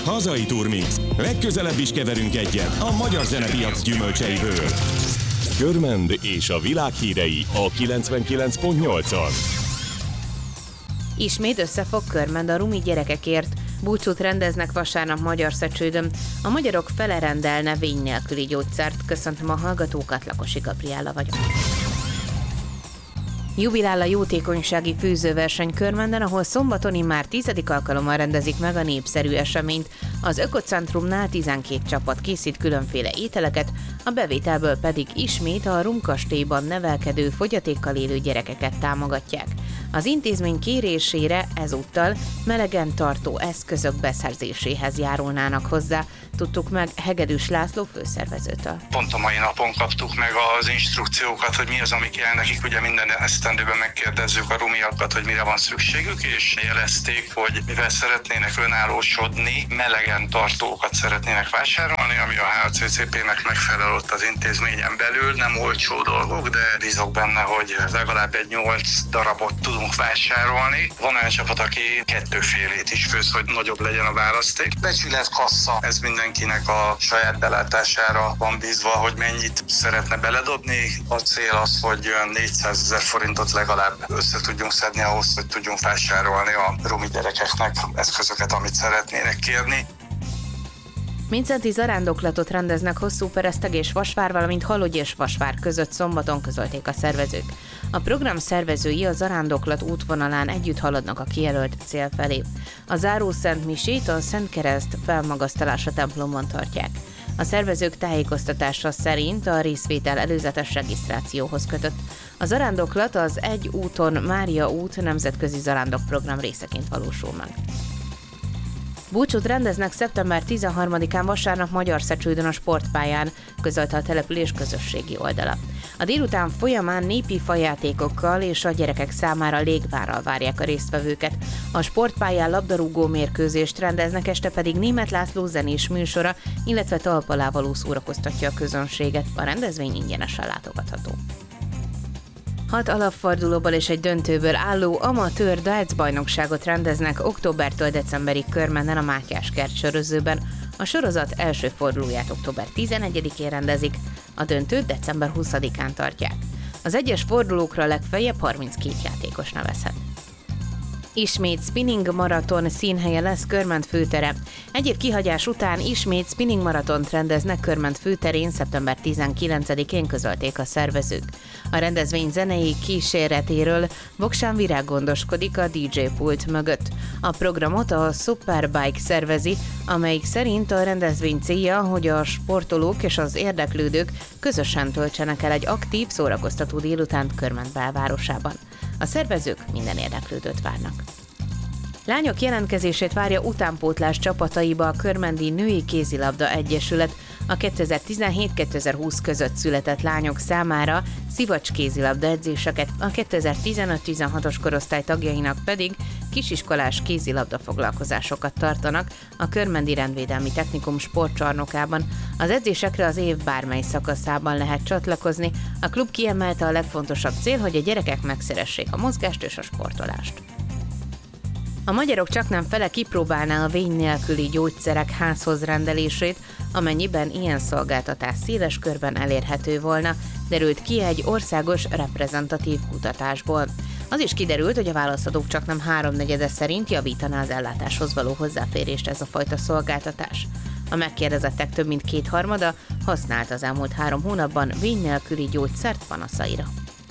Hazai Turmix. Legközelebb is keverünk egyet a magyar zenepiac gyümölcseiből. Körmend és a világ hírei a 99.8-on. Ismét összefog Körmend a rumi gyerekekért. Búcsút rendeznek vasárnap Magyarszecsődön. A magyarok fele rendelne vény nélküli gyógyszert. Köszöntöm a hallgatókat, Lakosi Gabriella vagyok. Jubilál a jótékonysági főzőverseny Körmenden, ahol szombaton immár 10. alkalommal rendezik meg a népszerű eseményt. Az Ökocentrumnál 12 csapat készít különféle ételeket, a bevételből pedig ismét a Rumkastélyban nevelkedő fogyatékkal élő gyerekeket támogatják. Az intézmény kérésére ezúttal melegen tartó eszközök beszerzéséhez járulnának hozzá, tudtuk meg Hegedűs László főszervezőtől. Pont a mai napon kaptuk meg az instrukciókat, hogy mi az, ami kell nekik. Ugye minden esztendőben megkérdezzük a rumiakat, hogy mire van szükségük, és jelezték, hogy mivel szeretnének önállósodni, melegen tartókat szeretnének vásárolni, ami a HCCP-nek megfelel ott az intézményen belül. Nem olcsó dolgok, de bízok benne, hogy legalább egy 8 darabot tudunk vásárolni. Van olyan csapat, aki 2 félét is főz, hogy nagyobb legyen a választék. Becsület kassa, ez mindenkinek a saját belátására van bízva, hogy mennyit szeretne beledobni. A cél az, hogy 400 000 forintot legalább össze tudjunk szedni ahhoz, hogy tudjunk vásárolni a rumi gyerekeknek eszközöket, amit szeretnének kérni. Mindszenty zarándoklatot rendeznek Hosszúpereszteg és Vasvár, valamint Halogyi és Vasvár között szombaton, közölték a szervezők. A program szervezői a zarándoklat útvonalán együtt haladnak a kijelölt cél felé. A záró Szent Misét a Szent Kereszt felmagasztalása templomban tartják. A szervezők tájékoztatása szerint a részvétel előzetes regisztrációhoz kötött. A zarándoklat az Egy úton Mária út nemzetközi zarándokprogram részeként valósul meg. Búcsút rendeznek szeptember 13-án vasárnap Magyarszecsődön a sportpályán, közölte a település közösségi oldala. A délután folyamán népi fajátékokkal és a gyerekek számára légvárral várják a résztvevőket. A sportpályán labdarúgó mérkőzést rendeznek, este pedig Németh László zenés műsora, illetve talpalávaló szórakoztatja a közönséget. A rendezvény ingyenesen látogatható. 6 alapfordulóból és egy döntőből álló amatőr darts bajnokságot rendeznek októbertől decemberig Körmenden a Mátyáskert sörözőben. A sorozat első fordulóját október 11-én rendezik, a döntőt december 20-án tartják. Az egyes fordulókra legfeljebb 32 játékos nevezhet. Ismét spinning maraton színhelye lesz Körmend főtere. Egy év kihagyás után ismét spinning maratont rendeznek Körmend főterén szeptember 19-én, közölték a szervezők. A rendezvény zenei kíséretéről Voksán Virág gondoskodik a DJ pult mögött. A programot a Superbike szervezi, amelyik szerint a rendezvény célja, hogy a sportolók és az érdeklődők közösen töltsenek el egy aktív, szórakoztató délutánt Körmend belvárosában. A szervezők minden érdeklődőt várnak. Lányok jelentkezését várja utánpótlás csapataiba a Körmendi Női Kézilabda Egyesület. A 2017-2020 között született lányok számára szivacs kézilabda edzéseket, a 2015-16-os korosztály tagjainak pedig kisiskolás kézilabda foglalkozásokat tartanak a Körmendi Rendvédelmi Technikum sportcsarnokában. Az edzésekre az év bármely szakaszában lehet csatlakozni. A klub kiemelte, a legfontosabb cél, hogy a gyerekek megszeressék a mozgást és a sportolást. A magyarok csaknem fele kipróbálná a vény nélküli gyógyszerek házhoz rendelését, amennyiben ilyen szolgáltatás széles körben elérhető volna, derült ki egy országos reprezentatív kutatásból. Az is kiderült, hogy a válaszadók csaknem 3/4 szerint javítaná az ellátáshoz való hozzáférést ez a fajta szolgáltatás. A megkérdezettek több mint 2/3 használt az elmúlt 3 hónapban vény nélküli gyógyszert panaszaira.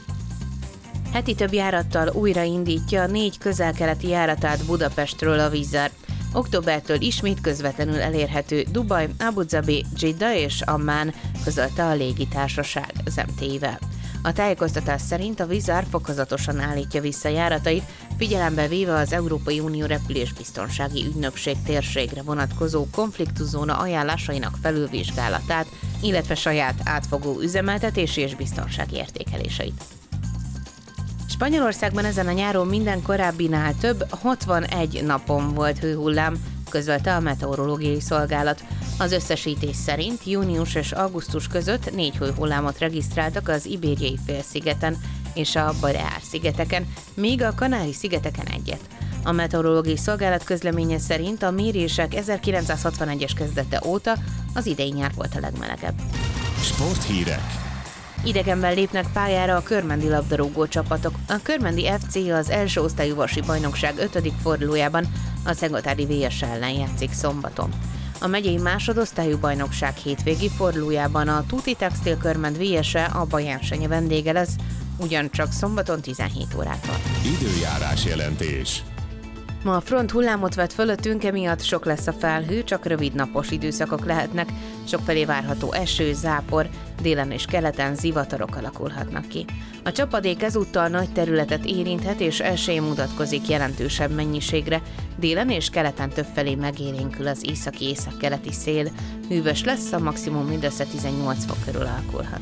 Heti több járattal újraindítja 4 közel-keleti járatát Budapestről a Wizz Air. Októbertől ismét közvetlenül elérhető Dubaj, Abu Dhabi, Jeddah és Ammán, közölte a légitársaság az MT-vel. A tájékoztatás szerint a Wizz Air fokozatosan állítja vissza járatait, figyelembe véve az Európai Unió repülésbiztonsági ügynökség térségre vonatkozó konfliktuszóna ajánlásainak felülvizsgálatát, illetve saját átfogó üzemeltetési és biztonsági értékeléseit. Spanyolországban ezen a nyáron minden korábbinál több 61 napon volt hőhullám, közölte a meteorológiai szolgálat. Az összesítés szerint június és augusztus között 4 hőhullámot regisztráltak az Ibériai félszigeten és a Baleár-szigeteken, míg a Kanári-szigeteken egyet. A meteorológiai szolgálat közleménye szerint a mérések 1961-es kezdete óta az idei nyár volt a legmelegebb. Sporthírek. Idegenben lépnek pályára a körmendi labdarúgó csapatok. A körmendi FC az első osztályú vasi bajnokság 5. fordulójában a Szegotári VS ellen játszik szombaton. A megyei másodosztályú bajnokság hétvégi fordulójában a Tuti Textil Körmend VS-e a Bajánsenye vendége lesz, ugyancsak szombaton 17 órától. Időjárás jelentés. Ma a front hullámot vett fölöttünk, emiatt sok lesz a felhő, csak rövid napos időszakok lehetnek, sokfelé várható eső, zápor, délen és keleten zivatarok alakulhatnak ki. A csapadék ezúttal nagy területet érinthet, és esély mutatkozik jelentősebb mennyiségre, délen és keleten többfelé megélénkül az északi-északkeleti szél, hűvös lesz, a maximum mindössze 18 fok körül alakulhat.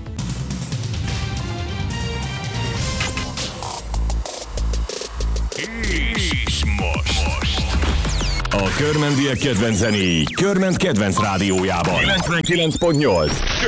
És most a körmendiek kedvenc zenéi Körment kedvenc rádiójában. 99.8